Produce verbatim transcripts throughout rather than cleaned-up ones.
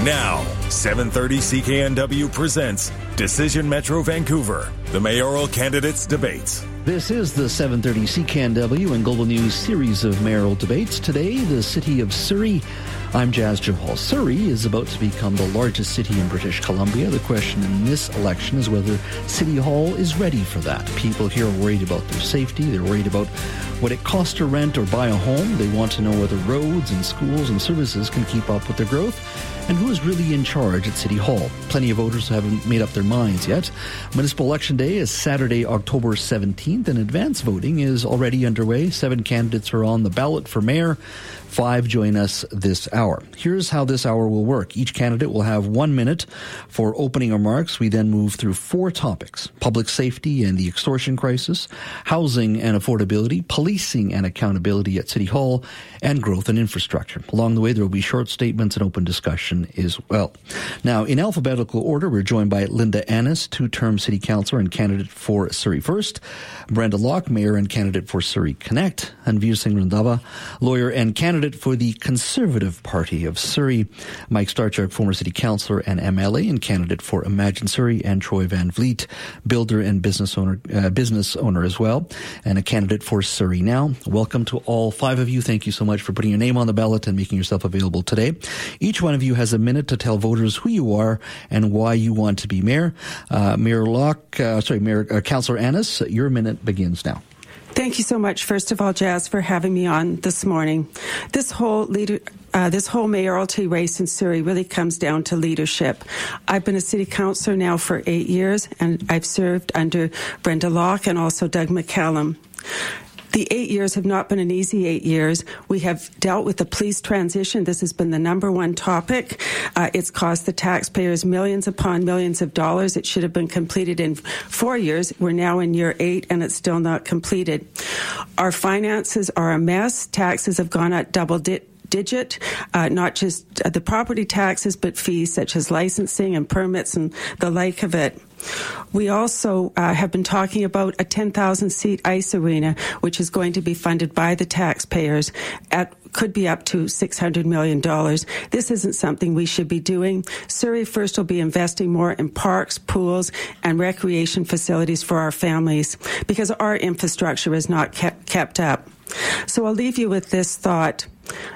Now, seven thirty C K N W presents Decision Metro Vancouver, the mayoral candidates' debates. This is the seven thirty C K N W and Global News series of mayoral debates. Today, the city of Surrey. I'm Jas Johal. Surrey is about to become the largest city in British Columbia. The question in this election is whether City Hall is ready for that. People here are worried about their safety. They're worried about what it costs to rent or buy a home. They want to know whether roads and schools and services can keep up with their growth, and who is really in charge at City Hall. Plenty of voters haven't made up their minds yet. Municipal Election Day is Saturday, October seventeenth, and advance voting is already underway. Seven candidates are on the ballot for mayor. Five join us this hour. Here's how this hour will work. Each candidate will have one minute for opening remarks. We then move through four topics: public safety and the extortion crisis, housing and affordability, policing and accountability at City Hall, and growth and infrastructure. Along the way, there will be short statements and open discussion as well. Now, in alphabetical order, we're joined by Linda Annis, two-term city councillor and candidate for Surrey First; Brenda Locke, mayor and candidate for Surrey Connect; and Veer Singh Randhawa, lawyer and candidate for the Conservative Party of Surrey; Mike Starchuk, former city councillor and M L A and candidate for Imagine Surrey; and Troy Van Vliet, builder and business owner, uh, business owner as well, and a candidate for Surrey Now. Welcome to all five of you. Thank you so much for putting your name on the ballot and making yourself available today. Each one of you has a minute to tell voters who you are and why you want to be mayor. Uh, Mayor Locke, uh, sorry, Mayor uh, Councillor Annis, your minute begins now. Thank you so much, first of all, Jas, for having me on this morning. This whole leader, uh, this whole mayoralty race in Surrey really comes down to leadership. I've been a city councillor now for eight years, and I've served under Brenda Locke and also Doug McCallum. The eight years have not been an easy eight years. We have dealt with the police transition. This has been the number one topic. Uh, it's cost the taxpayers millions upon millions of dollars. It should have been completed in four years. We're now in year eight, and it's still not completed. Our finances are a mess. Taxes have gone up double digit. digit, uh, not just uh, the property taxes, but fees such as licensing and permits and the like of it. We also uh, have been talking about a ten thousand seat ice arena, which is going to be funded by the taxpayers at could be up to six hundred million dollars. This isn't something we should be doing. Surrey First will be investing more in parks, pools, and recreation facilities for our families because our infrastructure is not kept, kept up. So I'll leave you with this thought.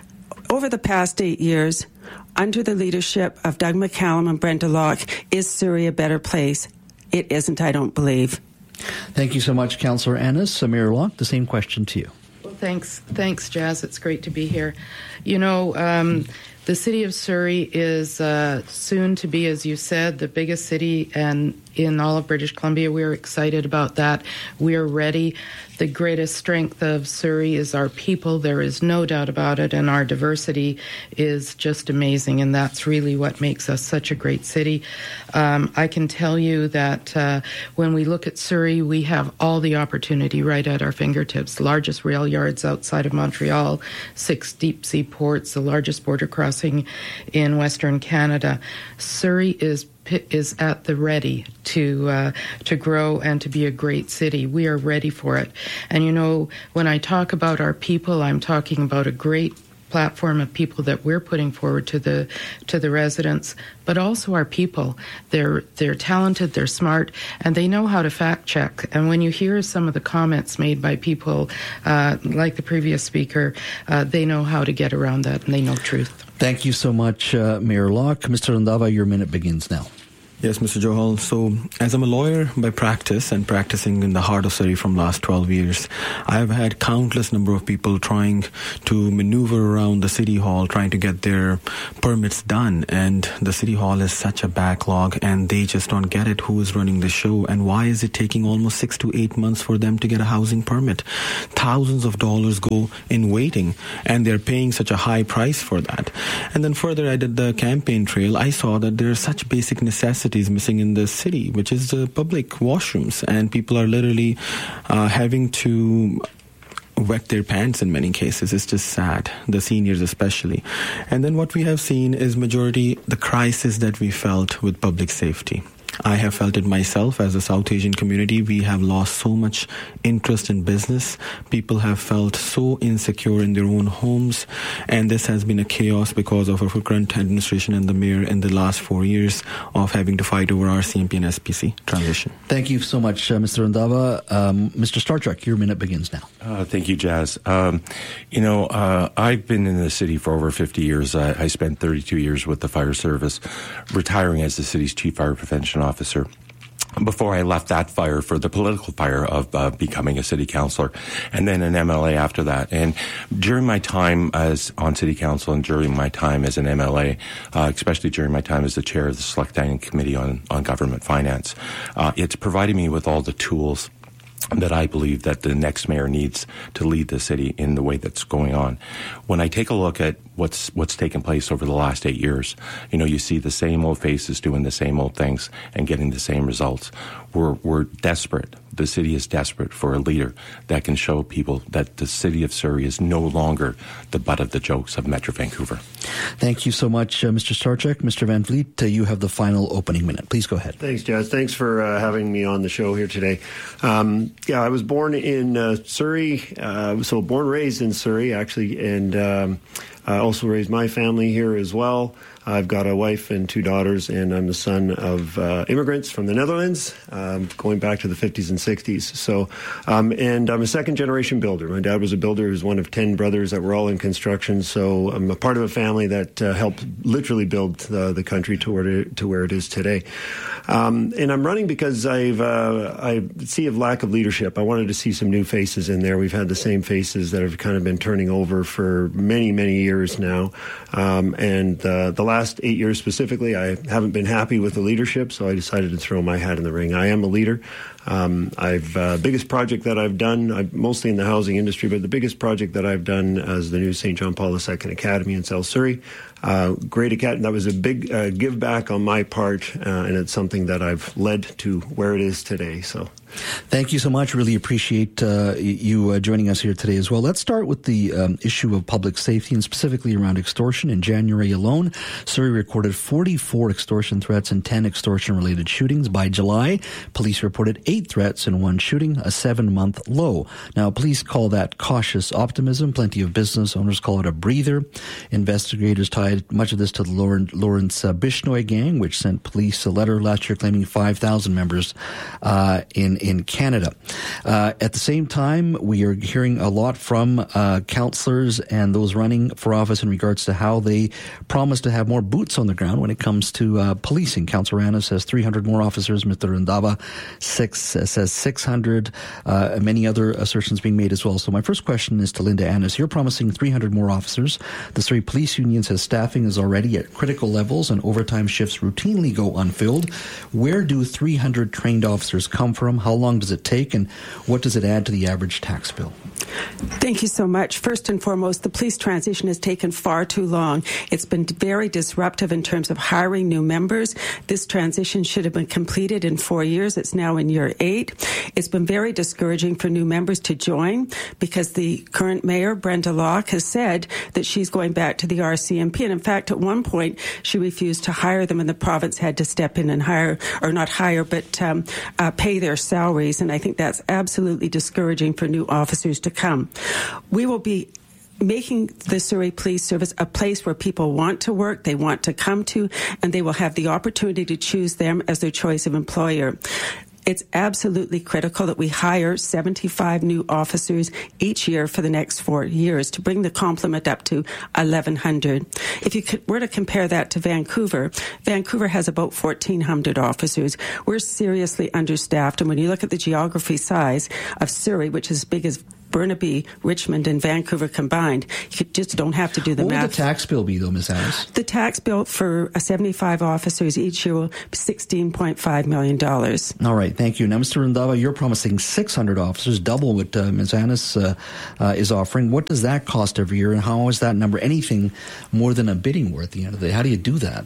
Over the past eight years, under the leadership of Doug McCallum and Brenda Locke, is Surrey a better place? It isn't, I don't believe. Thank you so much, Councillor Annis. Mayor Locke, the same question to you. Well, thanks, thanks, Jas. It's great to be here. You know, um, the city of Surrey is uh, soon to be, as you said, the biggest city and in all of British Columbia. We're excited about that. We're ready. The greatest strength of Surrey is our people. There is no doubt about it, and our diversity is just amazing, and that's really what makes us such a great city. Um, I can tell you that uh, when we look at Surrey, we have all the opportunity right at our fingertips. Largest rail yards outside of Montreal, six deep sea ports, the largest border crossing in Western Canada. Surrey is is at the ready to uh, to grow and to be a great city. We are ready for it. And you know, when I talk about our people, I'm talking about a great platform of people that we're putting forward to the to the residents, but also our people. They're they're talented, they're smart, and they know how to fact check. And when you hear some of the comments made by people uh, like the previous speaker, uh, they know how to get around that, and they know truth. Thank you so much, uh, Mayor Locke. Mister Randhawa, your minute begins now. Yes, Mister Johal. So, as I'm a lawyer by practice and practicing in the heart of Surrey from last twelve years, I've had countless number of people trying to maneuver around the City Hall, trying to get their permits done. And the City Hall is such a backlog, and they just don't get it. Who is running the show? And why is it taking almost six to eight months for them to get a housing permit? Thousands of dollars go in waiting, and they're paying such a high price for that. And then further, I did the campaign trail. I saw that there are such basic necessities missing in the city, which is the public washrooms, and people are literally uh, having to wet their pants in many cases. It's just sad, the seniors especially. And then what we have seen is majority the crisis that we felt with public safety. I have felt it myself as a South Asian community. We have lost so much interest in business. People have felt so insecure in their own homes, and this has been a chaos because of our current administration and the mayor in the last four years of having to fight over our C M P and S P C transition. Thank you so much, uh, Mister Randhawa. Um, Mister Starchuk, your minute begins now. Uh, thank you, Jazz. Um, you know, uh, I've been in the city for over fifty years. I, I spent thirty-two years with the fire service, retiring as the city's chief fire prevention officer, before I left that fire for the political fire of uh, becoming a city councillor, and then an M L A after that. And during my time as on city council and during my time as an M L A, uh, especially during my time as the chair of the Select Standing Committee on, on Government Finance, uh, it's provided me with all the tools that I believe that the next mayor needs to lead the city in the way that's going on. When I take a look at what's what's taken place over the last eight years, you know, you see the same old faces doing the same old things and getting the same results. We're we're desperate. The city is desperate for a leader that can show people that the city of Surrey is no longer the butt of the jokes of Metro Vancouver. Thank you so much, uh, Mister Starchuk. Mister Van Vliet, uh, you have the final opening minute. Please go ahead. Thanks, Jazz. Thanks for uh, having me on the show here today. Um, yeah, I was born in uh, Surrey, uh, so born and raised in Surrey, actually, and um, I also raised my family here as well. I've got a wife and two daughters, and I'm the son of uh, immigrants from the Netherlands, um, going back to the fifties and sixties. So, um, and I'm a second-generation builder. My dad was a builder. He was one of ten brothers that were all in construction. So I'm a part of a family that uh, helped literally build the, the country to where it, to where it is today. Um, and I'm running because I've uh, I see a lack of leadership. I wanted to see some new faces in there. We've had the same faces that have kind of been turning over for many, many years now. Um, and uh, the last Last eight years specifically, I haven't been happy with the leadership, so I decided to throw my hat in the ring. I am a leader. Um, I've uh, biggest project that I've done, I'm mostly in the housing industry, but the biggest project that I've done is the new Saint John Paul the Second Academy in South Surrey. Uh, great academy. That was a big uh, give back on my part, uh, and it's something that I've led to where it is today. So. Thank you so much. Really appreciate uh, you uh, joining us here today as well. Let's start with the um, issue of public safety and specifically around extortion. In January alone, Surrey recorded forty-four extortion threats and ten extortion-related shootings. By July, police reported eight threats and one shooting, a seven-month low. Now, police call that cautious optimism. Plenty of business owners call it a breather. Investigators tied much of this to the Lawrence uh, Bishnoi gang, which sent police a letter last year claiming five thousand members uh, in in Canada. Uh, at the same time, we are hearing a lot from uh, councillors and those running for office in regards to how they promise to have more boots on the ground when it comes to uh, policing. Councillor Anna says three hundred more officers. Mister Randhawa six, uh, says six hundred. Uh, many other assertions being made as well. So my first question is to Linda Annis. You're promising three hundred more officers. The Surrey Police Union says staffing is already at critical levels and overtime shifts routinely go unfilled. Where do three hundred trained officers come from? How long does it take, and what does it add to the average tax bill? Thank you so much. First and foremost, the police transition has taken far too long. It's been very disruptive in terms of hiring new members. This transition should have been completed in four years. It's now in year eight. It's been very discouraging for new members to join because the current mayor, Brenda Locke, has said that she's going back to the R C M P. And in fact, at one point, she refused to hire them, and the province had to step in and hire, or not hire, but um, uh, pay their salaries. And I think that's absolutely discouraging for new officers to come. We will be making the Surrey Police Service a place where people want to work, they want to come to, and they will have the opportunity to choose them as their choice of employer. It's absolutely critical that we hire seventy-five new officers each year for the next four years to bring the complement up to eleven hundred. If you were to compare that to Vancouver, Vancouver has about fourteen hundred officers. We're seriously understaffed, and when you look at the geography size of Surrey, which is as big as Burnaby, Richmond, and Vancouver combined, you just don't have to do the what math. What would the tax bill be, though, Miz Annis? The tax bill for seventy-five officers each year will be sixteen point five million dollars. All right, thank you. Now, Mister Randhawa, you're promising six hundred officers, double what uh, Miz Annis uh, uh, is offering. What does that cost every year, and how is that number anything more than a bidding war at the end of the day? How do you do that?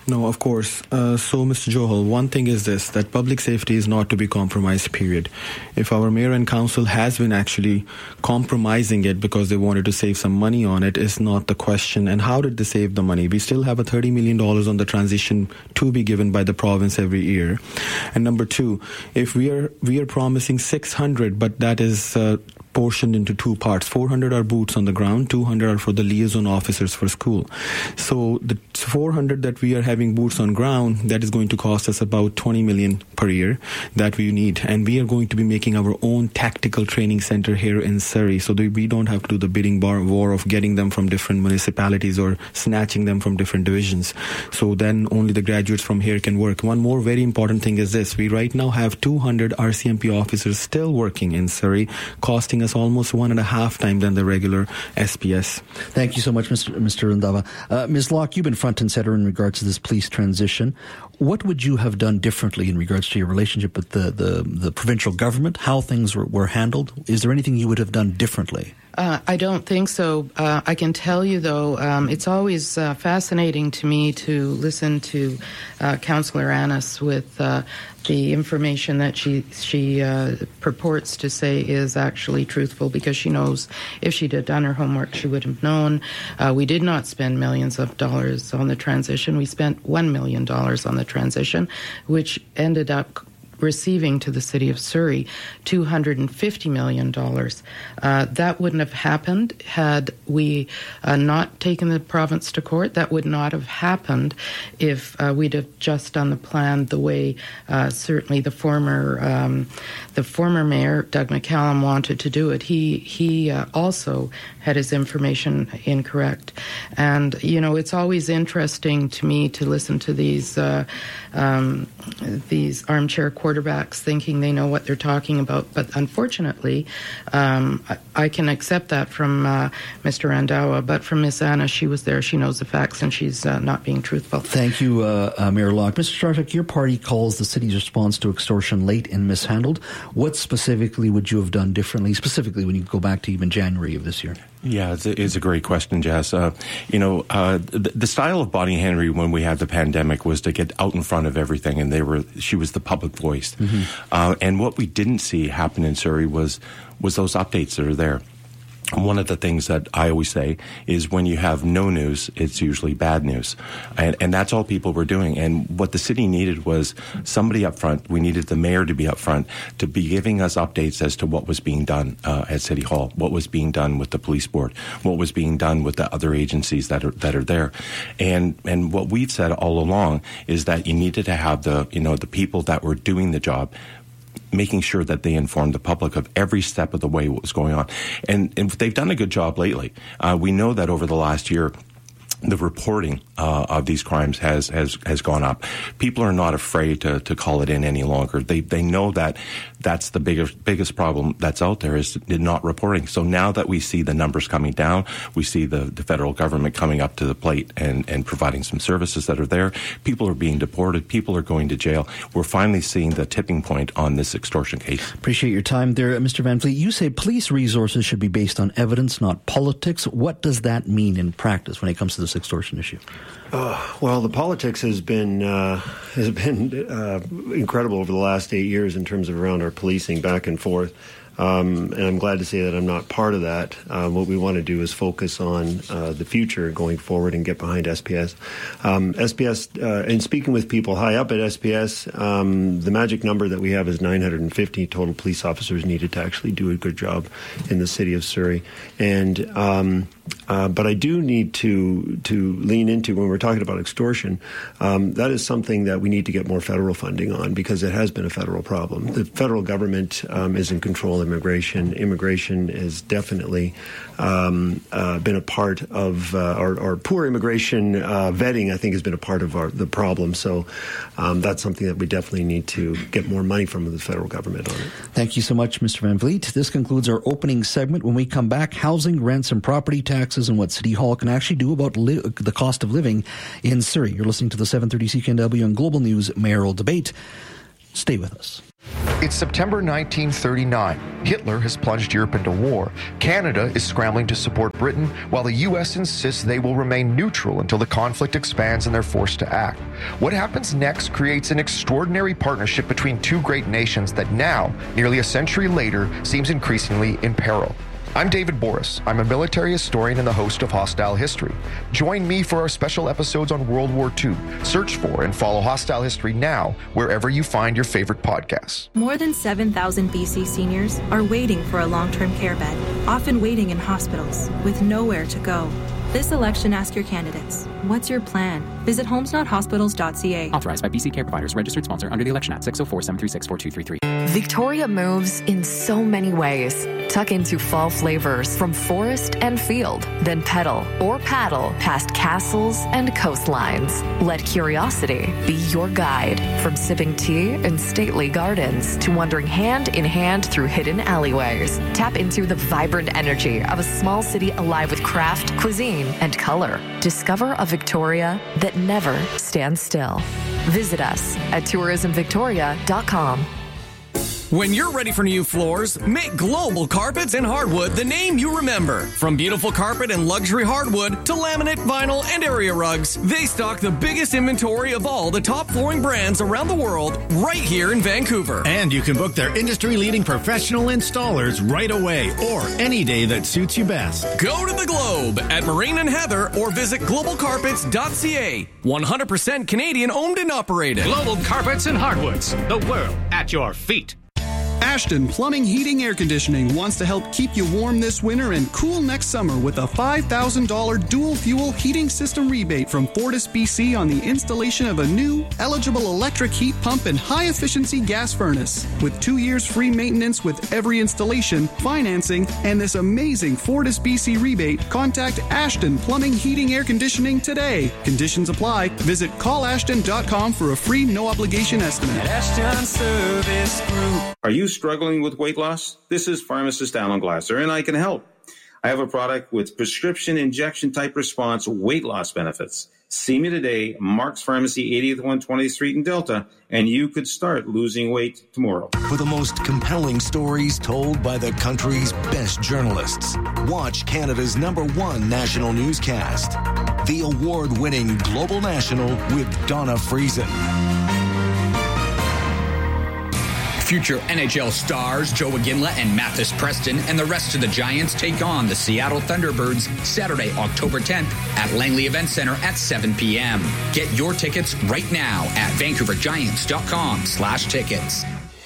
No, of course. Uh, so, Mister Johal, one thing is this, that public safety is not to be compromised, period. If our mayor and council has been actually compromising it because they wanted to save some money on it, is not the question. And how did they save the money? We still have a thirty million dollars on the transition to be given by the province every year. And number two, if we are we are promising six hundred, but that is uh, portioned into two parts. four hundred are boots on the ground, two hundred are for the liaison officers for school. So the four hundred that we are having boots on ground, that is going to cost us about twenty million per year that we need. And we are going to be making our own tactical training center here in Surrey, so that we don't have to do the bidding bar war of getting them from different municipalities or snatching them from different divisions. So then only the graduates from here can work. One more very important thing is this. We right now have two hundred R C M P officers still working in Surrey, costing us almost one and a half time than the regular S P S. Thank you so much, Mister Mister Randhawa. Uh, Miz Locke, you've been front and center in regards to this police transition. What would you have done differently in regards to your relationship with the, the, the provincial government, how things were, were handled? Is there anything you would have done differently? Uh, I don't think so. Uh, I can tell you, though, um, it's always uh, fascinating to me to listen to uh, Councillor Annis with uh, the information that she she uh, purports to say is actually truthful, because she knows if she'd have done her homework, she would have known. Uh, we did not spend millions of dollars on the transition. We spent one million dollars on the transition, which ended up receiving to the city of Surrey two hundred fifty million dollars. Uh, that wouldn't have happened had we uh, not taken the province to court. That would not have happened if uh, we'd have just done the plan the way uh, certainly the former um, the former mayor, Doug McCallum, wanted to do it. He he uh, also had his information incorrect. And, you know, it's always interesting to me to listen to these uh, um, these armchair quarterbacks thinking they know what they're talking about. But unfortunately, um, I, I can accept that from uh, Mister Randhawa, but from Miss Anna, she was there, she knows the facts, and she's uh, not being truthful. Thank you, uh, uh, Mayor Locke. Mister Chartek, your party calls the city's response to extortion late and mishandled. What specifically would you have done differently, specifically when you go back to even January of this year? Yeah, it's a, it's a great question, Jazz. Uh, you know, uh, the, the style of Bonnie Henry when we had the pandemic was to get out in front of everything, and they were she was the public voice. Mm-hmm. Uh, and what we didn't see happen in Surrey was was those updates that are there. One of the things that I always say is when you have no news, it's usually bad news. And, and that's all people were doing. And what the city needed was somebody up front. We needed the mayor to be up front, to be giving us updates as to what was being done uh, at City Hall, what was being done with the police board, what was being done with the other agencies that are that are there. And and what we've said all along is that you needed to have the, you know, the people that were doing the job, making sure that they informed the public of every step of the way what was going on. And, and they've done a good job lately. Uh, we know that over the last year, the reporting uh, of these crimes has, has has gone up. People are not afraid to, to call it in any longer. They they know that that's the biggest biggest problem that's out there is not reporting. So now that we see the numbers coming down, we see the, the federal government coming up to the plate and, and providing some services that are there. People are being deported. People are going to jail. We're finally seeing the tipping point on this extortion case. Appreciate your time there, Mister Van Fleet. You say police resources should be based on evidence, not politics. What does that mean in practice when it comes to this extortion issue? Uh, well, the politics has been uh, has been uh, incredible over the last eight years in terms of around our policing back and forth. Um, and I'm glad to say that I'm not part of that. Uh, what we want to do is focus on uh, the future going forward and get behind S P S. Um, S P S, uh, and speaking with people high up at S P S, um, the magic number that we have is nine hundred fifty total police officers needed to actually do a good job in the city of Surrey. And um, uh, but I do need to to lean into when we're talking about extortion. Um, that is something that we need to get more federal funding on because it has been a federal problem. The federal government um, is in control of immigration. Immigration has definitely um, uh, been a part of uh, our, our poor immigration uh, vetting. I think has been a part of our the problem. So um, that's something that we definitely need to get more money from the federal government on it. Thank you so much, Mister Van Vliet. This concludes our opening segment. When we come back, housing, rents, and property taxes, and what City Hall can actually do about li- the cost of living in Surrey. You're listening to the seven thirty C K N W and Global News Mayoral Debate. Stay with us. It's September nineteen thirty-nine. Hitler has plunged Europe into war. Canada is scrambling to support Britain, while the U S insists they will remain neutral until the conflict expands and they're forced to act. What happens next creates an extraordinary partnership between two great nations that now, nearly a century later, seems increasingly in peril. I'm David Boris. I'm a military historian and the host of Hostile History. Join me for our special episodes on World War Two. Search for and follow Hostile History now wherever you find your favorite podcasts. More than seven thousand B C seniors are waiting for a long-term care bed, often waiting in hospitals with nowhere to go. This election, ask your candidates, what's your plan? Visit homes not hospitals dot c a. Authorized by B C Care Providers. Registered sponsor under the Election Act. six oh four, seven three six, four two three three. Victoria moves in so many ways. Tuck into fall flavors from forest and field, then pedal or paddle past castles and coastlines. Let curiosity be your guide, from sipping tea in stately gardens to wandering hand in hand through hidden alleyways. Tap into the vibrant energy of a small city alive with craft, cuisine, and color. Discover a Victoria that never stands still. Visit us at tourism victoria dot com. When you're ready for new floors, make Global Carpets and Hardwood the name you remember. From beautiful carpet and luxury hardwood to laminate, vinyl, and area rugs, they stock the biggest inventory of all the top flooring brands around the world right here in Vancouver. And you can book their industry-leading professional installers right away or any day that suits you best. Go to the Globe at Moraine and Heather or visit global carpets dot c a. one hundred percent Canadian owned and operated. Global Carpets and Hardwoods, the world at your feet. Ashton Plumbing, Heating, Air Conditioning wants to help keep you warm this winter and cool next summer with a five thousand dollars dual fuel heating system rebate from Fortis B C on the installation of a new, eligible electric heat pump and high-efficiency gas furnace. With two years free maintenance with every installation, financing, and this amazing Fortis B C rebate, contact Ashton Plumbing, Heating, Air Conditioning today. Conditions apply. Visit call ashton dot com for a free, no-obligation estimate. At Ashton Service Group. Are you struggling with weight loss? This is pharmacist Alan Glasser, and I can help. I have a product with prescription injection type response weight loss benefits. See me today, Mark's Pharmacy, eightieth one twentieth Street in Delta, and you could start losing weight tomorrow. For the most compelling stories told by the country's best journalists, watch Canada's number one national newscast, the award-winning Global National with Donna Friesen. Future N H L stars Joe Iginla and Mathis Preston and the rest of the Giants take on the Seattle Thunderbirds Saturday, October tenth at Langley Event Center at seven p.m. Get your tickets right now at vancouver giants dot com slash tickets.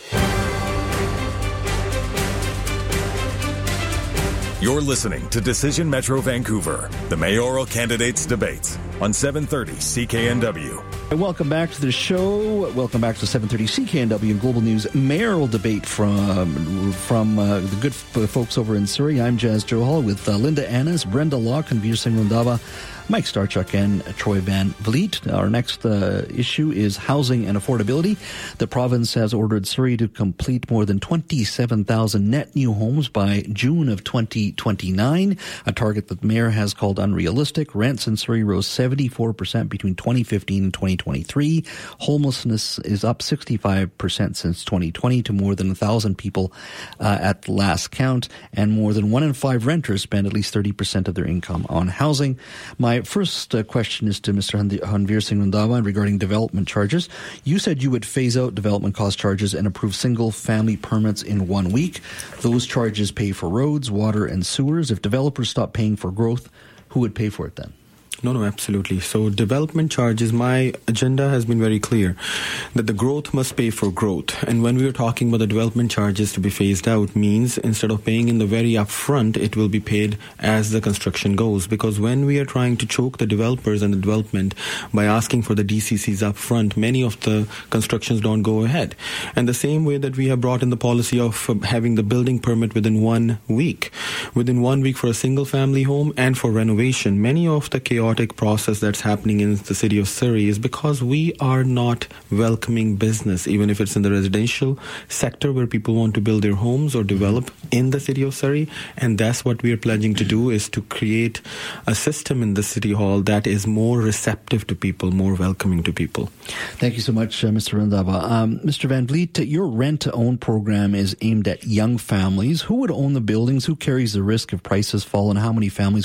You're listening to Decision Metro Vancouver, the mayoral candidates debates on seven thirty C K N W. Welcome back to the show. Welcome back to seven thirty C K N W and Global News mayoral debate from from uh, the good f- folks over in Surrey. I'm Jazz Johal with uh, Linda Annis, Brenda Locke, and Veer Singh Randhawa, Mike Starchuk, and Troy Van Vliet. Our next uh, issue is housing and affordability. The province has ordered Surrey to complete more than twenty-seven thousand net new homes by June of twenty twenty-nine, a target that the mayor has called unrealistic. Rents in Surrey rose seventy-four percent between twenty fifteen and twenty twenty-three. Homelessness is up sixty-five percent since twenty twenty to more than one thousand people uh, at the last count, and more than one in five renters spend at least thirty percent of their income on housing. My first uh, question is to Mister Hanveer Singh Randhawa regarding development charges. You said you would phase out development cost charges and approve single-family permits in one week. Those charges pay for roads, water, and sewers. If developers stop paying for growth, who would pay for it then? No, no, absolutely. So development charges, my agenda has been very clear that the growth must pay for growth. And when we are talking about the development charges to be phased out means instead of paying in the very upfront, it will be paid as the construction goes. Because when we are trying to choke the developers and the development by asking for the D C Cs upfront, many of the constructions don't go ahead. And the same way that we have brought in the policy of having the building permit within one week, within one week for a single family home and for renovation, many of the chaotic chaotic process that's happening in the city of Surrey is because we are not welcoming business, even if it's in the residential sector where people want to build their homes or develop in the city of Surrey. And that's what we are pledging to do, is to create a system in the city hall that is more receptive to people, more welcoming to people. Thank you so much, uh, Mister Randhawa. Um, Mister Van Vliet, your rent-to-own program is aimed at young families. Who would own the buildings? Who carries the risk if prices fall, and how many families